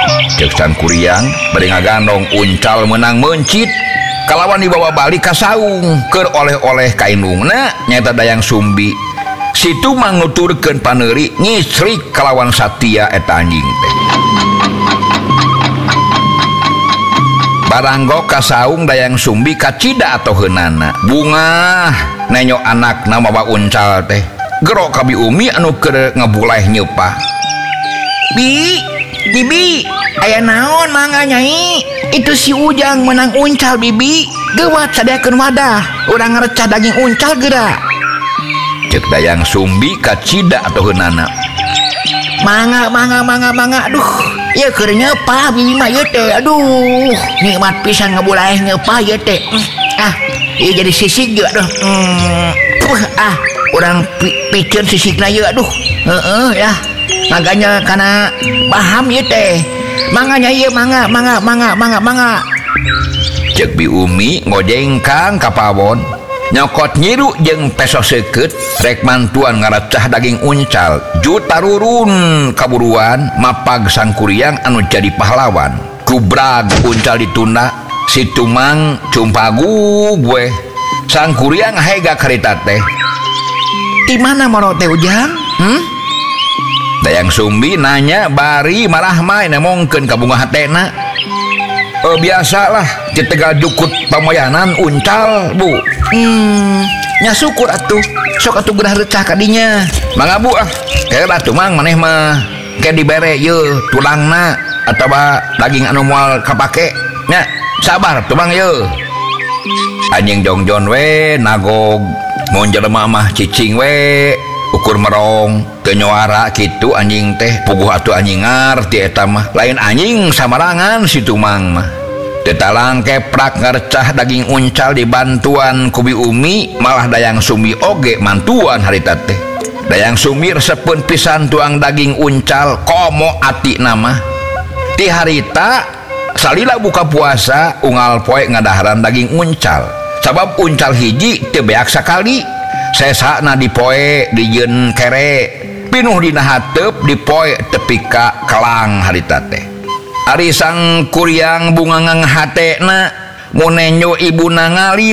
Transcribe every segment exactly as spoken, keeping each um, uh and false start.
Cek sangkuriang bari ngagandong uncal menang mencit kalawan dibawa balik ka saung keur oleh-oleh ka indungna nyata Dayang Sumbi. Situ mang nuturkeun paneuri nyisrik kalawan satia eta anjing teh. Baranggo ka saung Dayang Sumbi kacida atau heunana. Bunga nenyo anak nama mawa uncal teh. Gero ka Bi Umi anu keur ngebuleh nyeupah. Bi, Bibi, aya naon mangga Nyai? Itu si Ujang menang uncal Bibi. Gewat sadiakeun wadah, urang ngarecah daging uncal geura. Cek Dayang Sumbi kacida atau heunana. Mangga, mangga, mangga, mangga. Aduh, ya keur nyeupah Bibi mah ieu teh. Aduh, nikmat pisan ngebulaeh nyeupah ieu teh. Ah, ieu jadi sisik ge aduh. Hmm, puh, ah, urang pikeun sisikna ieu aduh. Heeh ya. Maganya karena paham ya teh. Manganya iya mangga mangga mangga mangga mangga. Cek Bi Umi ngojengkang ka pawon nyokot nyiru jeung peso seukeut rek mantuan ngarecah daging uncal juta rurun kaburuan mapag sangkuriang anu jadi pahlawan kubrag uncal ditunda situ mang cumpagu gue sangkuriang hega karita teh. Di mana moro teh Ujang? Hmm? Dayang Sumbi nanya bari malah main nemongkeun ka bunga hatena. Oh biasalah ditegal jukut pamoyanan uncal Bu. Hmm, nya syukur atuh. Sok atuh gerah recah kadinya. Mangga Bu ah. Keur atuh mang maneh mah ke dibere yeuh tulangna atawa daging anu moal kapake. Nya sabar tuh Mang yeuh. Anjing jongjon we nagog mun jelema mah cicing we ukur merong kenyuara gitu anjing teh puguh atuh anjing ngarti eta mah lain anjing samarangan situ mang mah tetalang keprak ngarcah daging uncal dibantuan ku Bi Umi malah Dayang Sumbi oge mantuan harita teh. Dayang Sumbi resepeun pisan tuang daging uncal komo ati nama ti harita salila buka puasa unggal poe ngadaharan daging uncal sabab uncal hiji teu beak sakali sesana di poe dijieun kere pinuh dina hateup di poe tepi ka kelang harita teh. Ari sangkuriang bunga nganghatena mun nenyo ibuna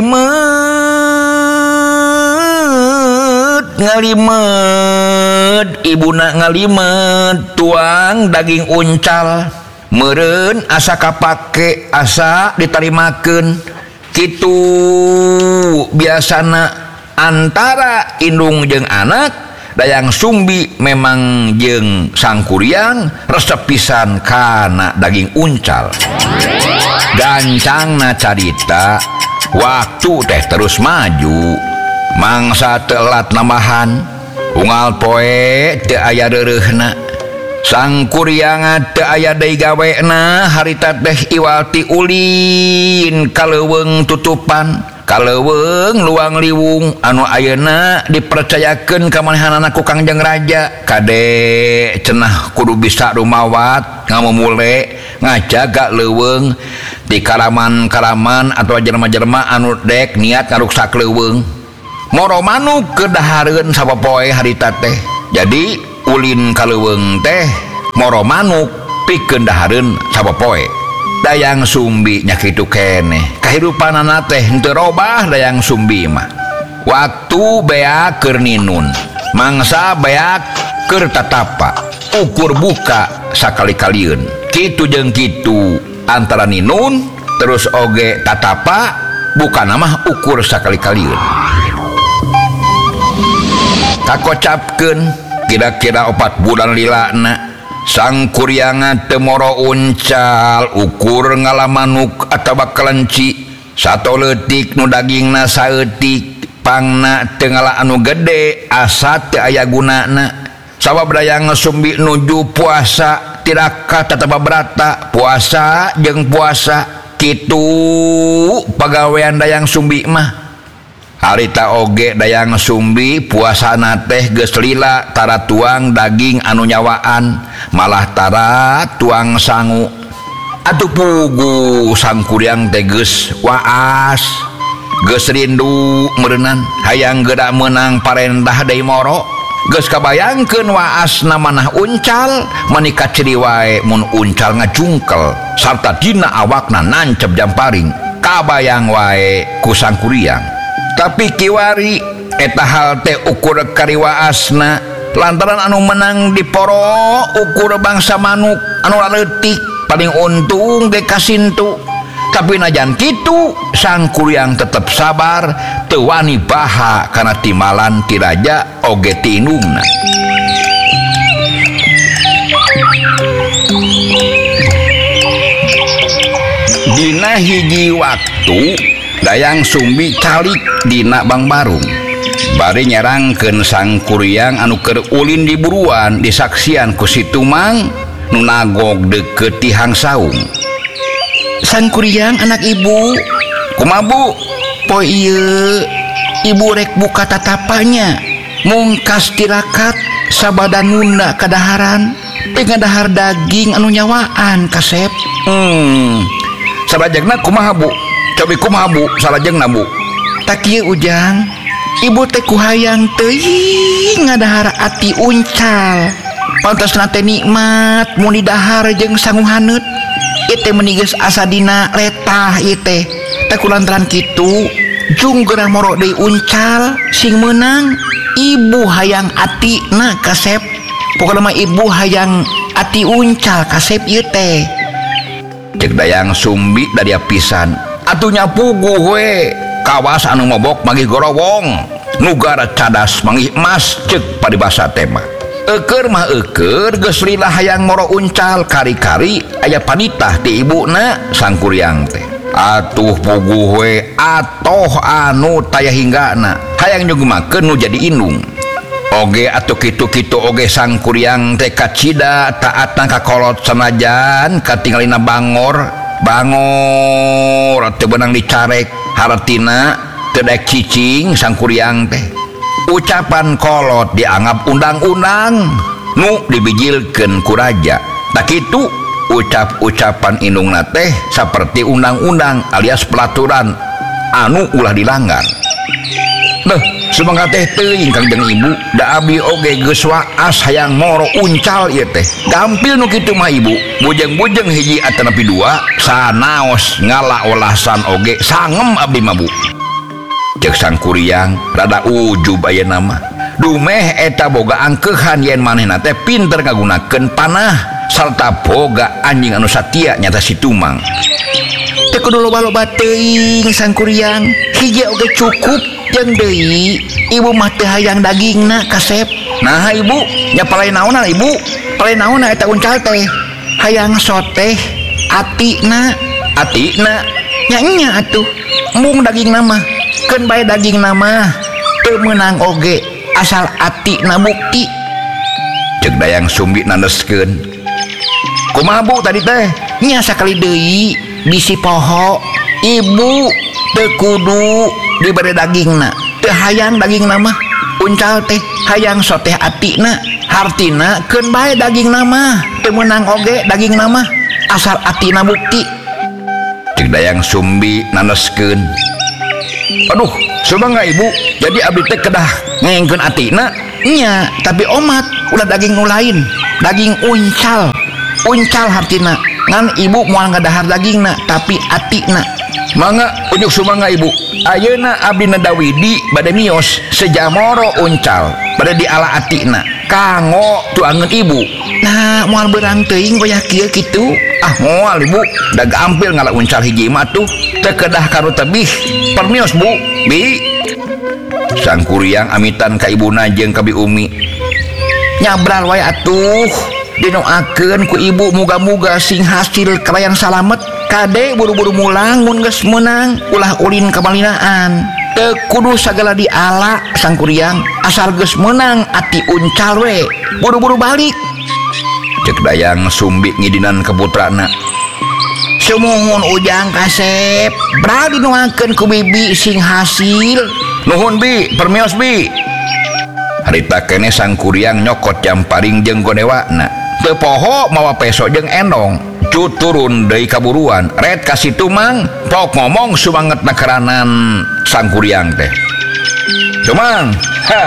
ngalimet ngalimet ibuna ngalimet tuang daging uncal meureun asa kapake asa ditarimakeun kitu biasana antara indung jeung anak. Dayang Sumbi memang jeung sangkuriang resep pisan kana daging uncal. Gancangna carita waktu teh terus maju mangsa telat namahan unggal poe teu aya reureuhna sangkuriang teu aya deui gawena harita teh iwal ti ulin kaleuweung tutupan kaleuweung luang liwung anu ayeuna dipercayakeun ka manehanana ku Kangjeng Raja kade cenah kudu bisa rumawat ngamumule ngajaga leuweung di karaman-karaman atau jelema-jelema anu dek niat ngaruksak leuweung moro manuk kedahareun sapopoe harita teh jadi ulin kaleuweung teh moro manuk pikeun dahareun sapopoe. Dayang Sumbi nya kitu keneh kahirupanana teh henteu robah Dayang Sumbi mah waktu beak keur ninun mangsa beak keur tatapa ukur buka sakali-kalieun kitu jeung kitu antara ninun terus oge tatapa buka mah ukur sakali-kalieun kakocapkeun kira-kira opat bulan lilana sangkuriang teu moro uncal ukur ngalamanuk atawa kelenci sato leutik nu dagingna saeutik pangna teu ngala anu gede asa teu aya gunana sabab Dayang Sumbi nuju puasa tiraka tatapa berata puasa jeung puasa kitu pagawean Dayang Sumbi mah. Harita oge Dayang Sumbi puasana teh geus lila tara tuang daging anu nyawaan malah tara tuang sangu atuh pugu sangkuriang teh geus waas geus rindu meureunnan hayang geura meunang parendah deui moro geus kabayangkeun waasna manah uncal manika ciri wae mun uncal ngajungkel sarta dina awakna nancep jamparing kabayang wae ku sangkuriang. Tapi kiwari eta hal teh ukur kariwaasna lantaran anu menang diporo ukur bangsa manuk anu leutik paling untung ge kasintu. Tapi najan kitu sangkuriang tetep sabar teu wani baha kana timalan ti raja oge ti indungna. Dina hiji waktu Dayang Sumbi calik dina Bang Barung bari nyerangkeun sangkuriang anu keur ulin di buruan disaksian ku si Tumang nu nagog deukeut ti Hang Saung. Sangkuriang anak ibu, kumaha Bu? po ieu ibu rek buka tatapanya mungkas tirakat sabadanunda kadaharan teh ngadahar daging anu nyawaan kasep. Hmm salajengna kumaha Bu? Cobi kumaha Bu salajengna Bu? Tak kieu ujang ibu teh kuhayang teuing ngadahar ati uncal pantasna teh nikmat mun didahar jeung sangu haneut ieu teh meuni geus asa dina letah ieu teh teh kulantaran kitu jung geurang moro deui uncal sing meunang ibu hayang atina kasep pokona mah ibu hayang ati uncal kasep ieu teh. Cek Dayang Sumbi dari pisan atunya puguh we kawas anu mobok manggih gorowong nugara cadas manggih emas cek paribasa tema eukeur mah eukeur geus lila hayang moro uncal kari-kari aya panitah ti ibuna sangkuriang teh atuh puguh we atoh anu taya hinggana hayang nyugemakeun nu jadi indung oge atuh kitu-kitu oge sangkuriang teh kacida taatna ka kolot sanajan katinggalina bangor bangor teu beunang dicarek hartina teu daek cicing sangkuriang teh ucapan kolot dianggap undang-undang nu dibijilkeun ku raja. Tak kitu ucap-ucapan indungna teh saperti undang-undang alias pelaturan anu ulah dilanggar. Beuh, sumangga teh teuing Kangjeng Ibu, da abi oge geus waas hayang moro uncal ieu teh. Gampil nu kitu mah Ibu, bujeng-bujeng hiji atanapi dua, sanaos ngala olasan oge sangem abdi mah Bu. Cek sangkuriang rada ujub ayeuna mah. Dumeh eta boga angkeuhan yen manehna teh pinter ngagunakeun panah sarta boga anjing anu satia nyata si Tumang. Teu kudu loba-loba teuing sangkuriang, hiji oge cukup jeung deui ibu mah teu hayang dagingna kasep. Nah Ibu, nya palai naonan Ibu? Palai naonna eta uncal teh? Hayang soteh atina. Atina? Nya nya atuh, mung dagingna mah keun bae dagingna mah teu meunang oge asal atina bukti. Cek Dayang Sumbi nandeskeun. Kumaha Bu tadi teh? Nya sakali deui bisi poho ibu teu kudu dibere dagingna, teu hayang dagingna mah uncal teh hayang soteh atina hartina keun bae dagingna mah teu meunang oge dagingna mah asal atina bukti. Cek Dayang Sumbi nandeskeun. Aduh, sumangga Ibu, jadi abdi teh kedah ngengkeun atina? Nya, tapi omat ulah daging nu lain, daging uncal. Uncal hartina ngan ibu moal ngadahar dagingna tapi atina. Mangga ujuk sumangga Ibu. Ayeuna abdi nadawidi bade mios sejamoro uncal bade diala atina. Kanggo tuangeun Ibu. Nah, moal beurang teuing goyah kieu kitu. Ah moal Ibu, da gampil ngala uncal hiji mah tuh teu kedah kanu tebih. Permios Bu, Bi. Sangkuriang amitan ka ibuna jeung ka Bi Umi. Nyabral wae atuh. Dinoakeun ku ibu muga-muga sing hasil kalayang salamet kade buru-buru mulang mun geus meunang ulah ulin kamalinaan. Teu kudu sagala diala sangkuriang asal geus meunang ati uncal we buru-buru balik. Cek Dayang Sumbi ngidinan ka putrana. Sumuhun ujang kasep bral dinoakeun ku bibi sing hasil. Nuhun Bi, permios Bi. Harita kene sangkuriang nyokot jamparing jeung godewana. Teu poho mawa peso jeung endong cu turun deui kaburuan red ka si Tumang pok ngomong sumangetna keranan sangkuriang teh. Tumang, ha,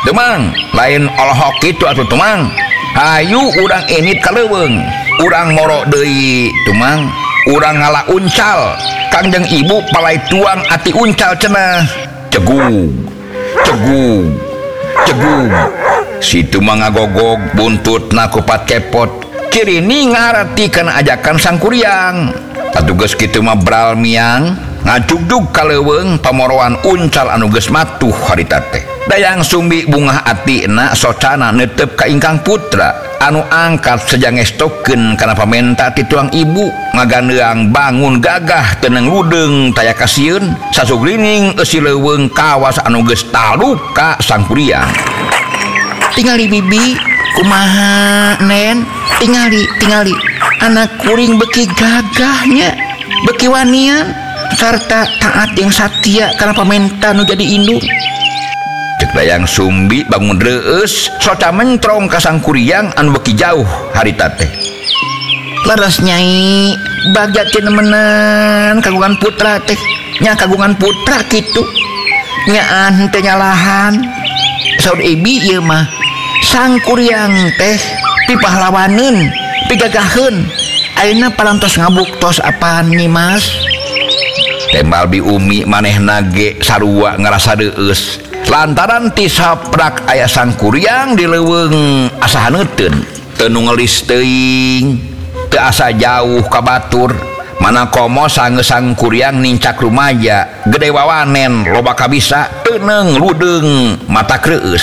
Temang lain olahok itu atuh temang. Ayu urang enit kaleuweung, urang morok deui temang, urang ngala uncal. Kangjeng ibu palai tuang ati uncal cenah. Cegug, cegug, cegug. Situ mangagogog buntutna kupat kepot. Kirini ngarati kana ajakan sang kuryang. Atugeus kitu mah bral miang ngajugdug kaleuweung pamoroan uncal anu geus matuh harita teh. Dayang sumbi bungah atina socana neuteup ka ingkang putra anu angkat sajangestokeun kana pamenta ti tuang ibu ngagandeang bangun gagah teneng ludeng taya kasieun sasugrining eusi leuweung kawas anu geus taluk ka sang kuryang. Tingali bibi kumaha nen, tingali tingali anak kuring beki gagahnya beki wanian sarta taat yang satia kana pamenta nu jadi indung. Cek dayang sumbi bangun reus soca mentrong ka sang kuryang anu beki jauh harita teh. Leres nyai bagja teu nemenan kagungan putra teh nya kagungan putra kitu nyaan teu nyalahan saud ibi ieu mah sang kuryang teh pipahlawaneun pigagaheun ayeuna parantos ngabuktos apaan nih mas. Tembal bi umi manehna ge sarua ngarasa deus lantaran ti saprak aya sang kuryang di leuweung asa haneuteun teu nu ngelis teuing teu asa jauh ka batur mana komo sangeus sang kuryang nincak rumaja gede wawanen loba kabisa teuneng ludeng mata kreueus.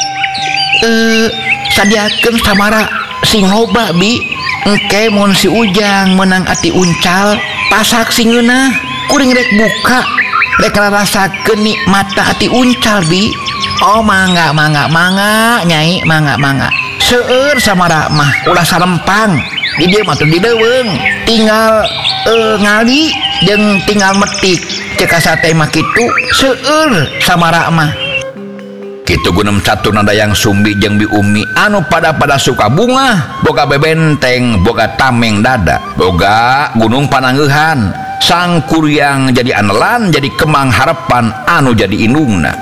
Eh sadiakeun samara sing loba bi engke mun si Ujang menang ati uncal pasak singeuna kuring rek buka rek rasakeun nikmatna ati uncal bi. Oh mangga mangga mangga nyai mangga mangga seueur samara mah ulah sarempang di dieu mah teu di leuweung tinggal uh, ngali jeung tinggal metik ceuk asa teh mah kitu seueur samara mah. Kitu gunem caturna dayang sumbi jeung bi umi anu pada-pada suka bunga boga bebenteng boga tameng dada boga gunung panangeuhan. Sang kuryang jadi anelan jadi kemang harapan anu jadi indungna.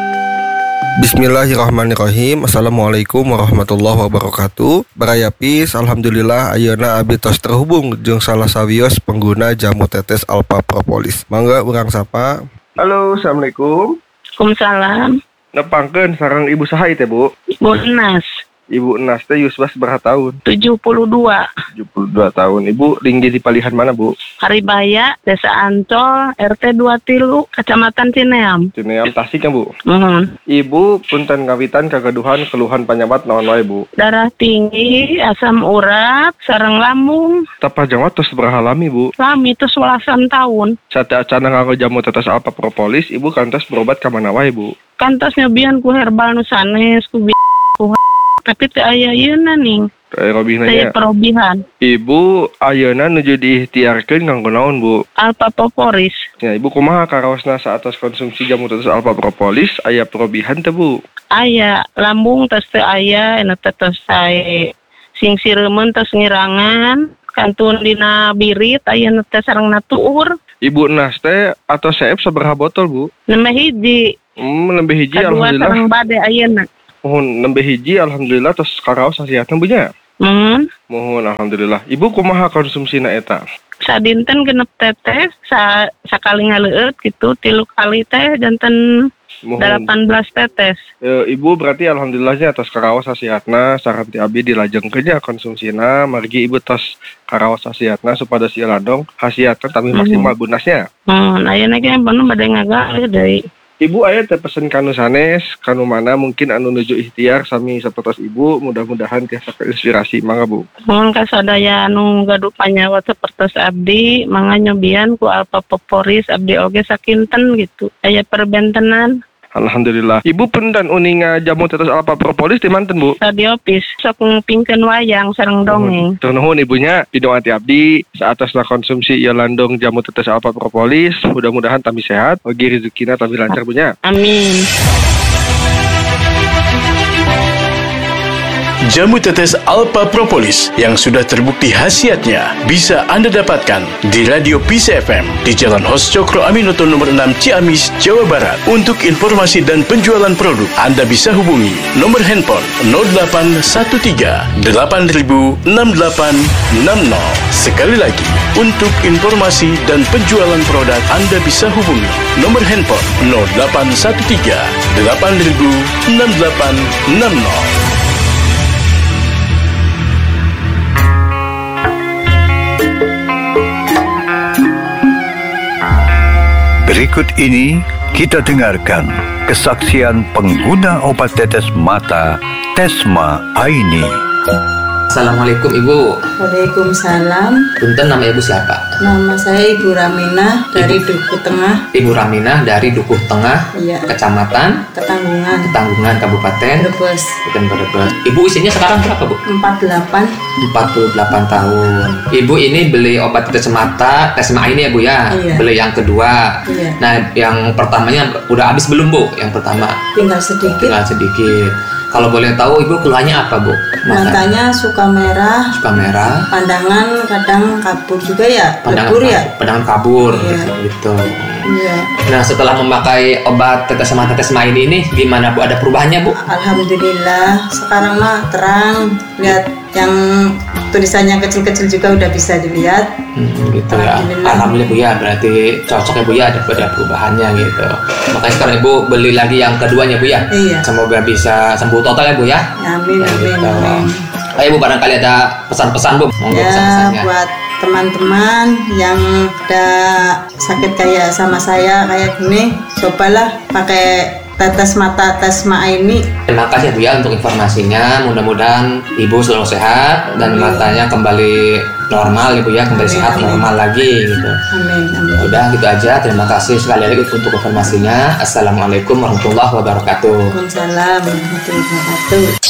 Bismillahirrahmanirrahim. Assalamualaikum warahmatullahi wabarakatuh. Barayapis alhamdulillah ayeuna abdi tos terhubung jeung salah sawios pengguna jamu tetes Alpha Propolis. Mangga urang sapa. Halo, assalamualaikum. Waalaikumsalam. Nepangkeun sareng ibu saha teh bu? Ibu Enas. Ibu Enas teh yusbas berapa tahun? tujuh puluh dua. tujuh puluh dua tahun. Ibu tinggi di palihan mana bu? Haribaya, Desa Ancol, R T dua tilu, Kecamatan Cineam. Cineam, Tasik kan bu? Mohon. Ibu punten ngawitan kagaduhan keluhan panyabat naon wae bu? Darah tinggi, asam urat, sareng lambung. Tapa jawat terus berapa lami bu? Lami itu sewalasan tahun. Sate acana nganggo jamu tetes Alpha Propolis, ibu kantos berobat ka mana wae bu? Kantos nyobian ku herbal nu sanes, ku bi ku tapi teu aya yeuna ning. Teu robihna Teu perobihan. Ibu ayeuna nuju diikhtiarkeun nganggo naon bu? Alpha Propolis. Ya ibu kumaha karaosna saatos konsumsi jamu tetes Alpha Propolis aya perobihan teu bu? Aya lambung tos teu aya, anu teh tos sae sing sireumeun tos ngirangan, kantun dina birit aya nu teh sarengna tuur. Ibu Nas teh atau seep sabaraha botol bu? Nembe hiji. Hmm, nembe hiji Kadua alhamdulillah. sareng bade ayeuna. Mohon nembe hiji alhamdulillah terus karaos hasiatna bunya. Mohon. Mohon alhamdulillah. Ibu kumaha konsumsina eta? Sadinten genep tetes, sa sakali ngaleueut gitu, tilu kali teh janten Mohon. delapan belas tetes. E, ibu berarti alhamdulillahnya atas karaos hasiatna saran ti abi dilajengkeun nya konsumsina margi ibu tos karaos hasiatna supados ieu ladong hasiatna tapi maksimal bunasnya. Hmm, ayeuna ge bener bade ngagalih deui. Ibu aya teh pesen kanu sanes, kanu mana mungkin anu nuju ikhtiar sami sapertos ibu, mudah-mudahan tiasa inspirasi mangga bu. Mohon kasadaya anu gaduh panyawa sapertos abdi, mangga nyobian ku Alpha Propolis abdi oge sakinten gitu. Aya perbentenan. Alhamdulillah. Ibu punten uninga jamu tetes Alpha Propolis di manten bu? Radiopis sok ngupingkeun wayang sareng dongeng. Tur nuhun ibunya, pidong ati abdi saatasna konsumsi ieu landong jamu tetes Alpha Propolis, mudah-mudahan tambi sehat, ogi rezekina tambi lancar bunya. Amin. Jamu tetes Alpha Propolis yang sudah terbukti khasiatnya bisa Anda dapatkan di Radio Peace F M di Jalan Hos Cokro Aminoto nomor enam Ciamis, Jawa Barat. Untuk informasi dan penjualan produk, Anda bisa hubungi nomor handphone nol delapan satu tiga delapan nol enam delapan enam nol. Sekali lagi, untuk informasi dan penjualan produk, Anda bisa hubungi nomor handphone nol delapan satu tiga delapan nol enam delapan enam nol. Berikut ini kita dengarkan kesaksian pengguna obat tetes mata Tesma Aini. Assalamualaikum Ibu. Waalaikumsalam. Punten, nama Ibu siapa? Nama saya Ibu Raminah dari Dukuh Tengah. Ibu Raminah dari Dukuh Tengah, Iya. Kecamatan Ketanggungan, Ketanggungan, Kabupaten Brebes. Bukan Brebes. Ibu usianya sekarang berapa, Bu? empat puluh delapan. empat puluh delapan tahun. Ibu ini beli obat tetes mata Tesma ini ya, Bu ya? Iya. Beli yang kedua. Iya. Nah, yang pertamanya udah habis belum, Bu? Yang pertama Tinggal sedikit. tinggal sedikit. Kalau boleh tahu Ibu keluhannya apa, Bu? Mata Matanya suka merah, suka merah, pandangan kadang kabur juga ya, pandangan lebur ya. kabur, pandangan kabur Iya. gitu. Iya. Nah, setelah memakai obat tetes mata Tesma ini nih, gimana Bu? Ada perubahannya, Bu? Alhamdulillah sekarang mah terang, lihat yang tulisannya kecil-kecil juga udah bisa dilihat. Hmm, gitu ya. Alhamdulillah. Alhamdulillah Bu ya, berarti cocok ya Bu ya, ada ada perubahannya gitu. Makanya sekarang Ibu beli lagi yang keduanya Bu ya. Iya. Semoga bisa sembuh total ya Bu ya. Amin, Ya, amin, gitu. amin. Ayo Bu, barangkali ada pesan-pesan Bu, monggo Ya, pesan-pesannya. buat teman-teman yang udah sakit kayak sama saya kayak gini, cobalah pakai tetes mata Tesma ini. Terima kasih Bu ya untuk informasinya. Mudah-mudahan Ibu selalu sehat dan matanya kembali normal Ibu ya, kembali Amin, sehat amin. normal lagi gitu. Amin, amin. Udah gitu aja. Terima kasih sekali lagi untuk informasinya. Assalamualaikum warahmatullahi wabarakatuh. Waalaikumsalam warahmatullahi wabarakatuh.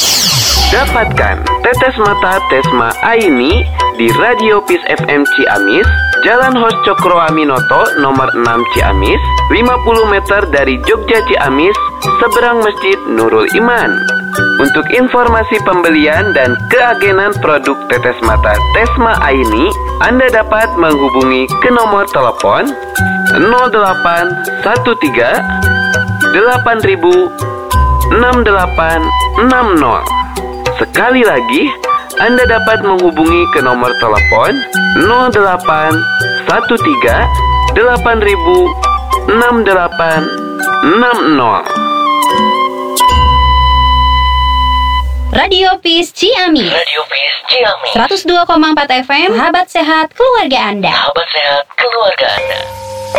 Dapatkan tetes mata Tesma Aini di Radio Peace F M Ciamis, Jalan Hos Cokro Aminoto nomor enam Ciamis, lima puluh meter dari Jogja Ciamis, seberang Masjid Nurul Iman. Untuk informasi pembelian dan keagenan produk tetes mata Tesma Aini, Anda dapat menghubungi ke nomor telepon nol delapan satu tiga delapan enam delapan enam nol. Sekali lagi, Anda dapat menghubungi ke nomor telepon nol delapan satu tiga delapan enam delapan enam nol. Radio Peace Ciamis. Radio Peace Ciamis. seratus dua koma empat F M. Sahabat sehat keluarga Anda. Sahabat sehat keluarga Anda.